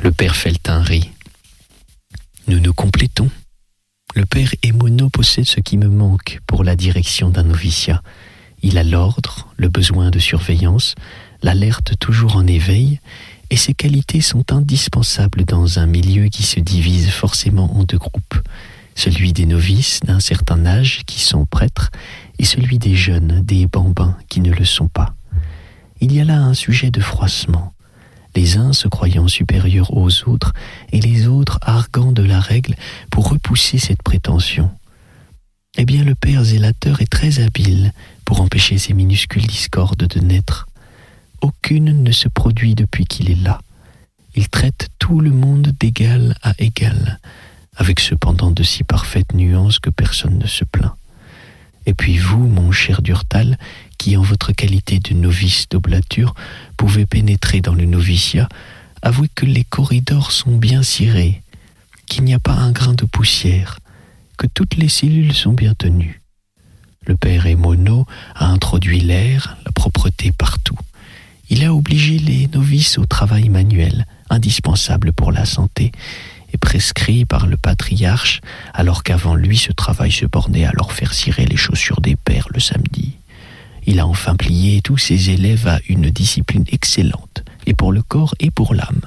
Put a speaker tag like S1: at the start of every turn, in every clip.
S1: Le père Feltin rit. Nous nous complétons. Le père Emono possède ce qui me manque pour la direction d'un noviciat. Il a l'ordre, le besoin de surveillance, l'alerte toujours en éveil, et ces qualités sont indispensables dans un milieu qui se divise forcément en deux groupes. Celui des novices d'un certain âge qui sont prêtres et celui des jeunes, des bambins qui ne le sont pas. Il y a là un sujet de froissement. Les uns se croyant supérieurs aux autres et les autres arguant de la règle pour repousser cette prétention. Eh bien, le père zélateur est très habile pour empêcher ces minuscules discordes de naître. Aucune ne se produit depuis qu'il est là. Il traite tout le monde d'égal à égal, avec cependant de si parfaites nuances que personne ne se plaint. Et puis vous, mon cher Durtal, qui en votre qualité de novice d'oblature pouvez pénétrer dans le noviciat, avouez que les corridors sont bien cirés, qu'il n'y a pas un grain de poussière, que toutes les cellules sont bien tenues. Le père Emono a introduit l'air, la propreté partout. Il a obligé les novices au travail manuel, indispensable pour la santé, et prescrit par le patriarche, alors qu'avant lui ce travail se bornait à leur faire cirer les chaussures des pères le samedi. Il a enfin plié tous ses élèves à une discipline excellente, et pour le corps et pour l'âme.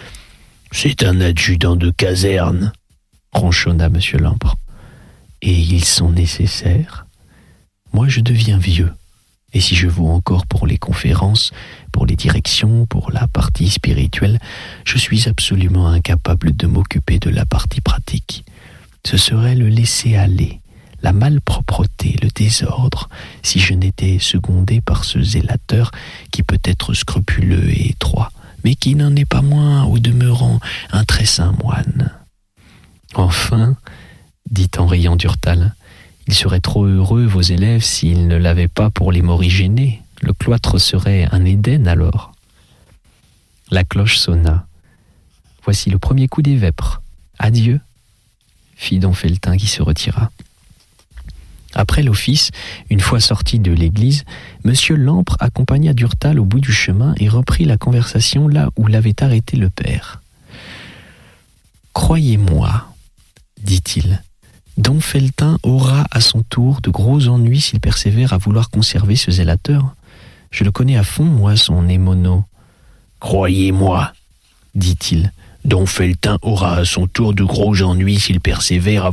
S1: « C'est un adjudant de caserne », ronchonna M. Lampre. « Et ils sont nécessaires. Moi je deviens vieux. Et si je vaux encore pour les conférences, pour les directions, pour la partie spirituelle, je suis absolument incapable de m'occuper de la partie pratique. Ce serait le laisser-aller, la malpropreté, le désordre, si je n'étais secondé par ce zélateur qui peut être scrupuleux et étroit, mais qui n'en est pas moins, au demeurant, un très saint moine. » Enfin, dit en riant Durtal, ils seraient trop heureux, vos élèves, s'ils ne l'avaient pas pour les morigénés. Le cloître serait un Éden alors. La cloche sonna. Voici le premier coup des vêpres. Adieu, fit don Feltin qui se retira. Après l'office, une fois sorti de l'église, M. Lampre accompagna Durtal au bout du chemin et reprit la conversation là où l'avait arrêté le père. « Croyez-moi, dit-il, don Feltin aura à son tour de gros ennuis s'il persévère à vouloir conserver ce zélateur. Je le connais à fond, moi, son Emono. »« Croyez-moi, dit-il, don Feltin aura à son tour de gros ennuis s'il persévère à